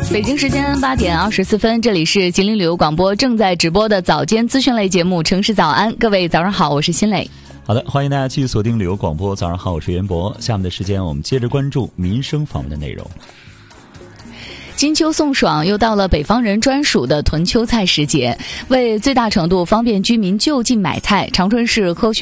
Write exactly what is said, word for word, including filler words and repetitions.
北京时间八点二十四分，这里是吉林旅游广播正在直播的早间资讯类节目《城市早安》，各位早上好，我是新磊。 好的，欢迎大家继续锁定旅游广播。早上好，我是袁博。下面的时间，我们接着关注民生访问的内容。 金秋送爽，又到了北方人专属的囤秋菜时节。为最大程度方便居民就近买菜，长春市科学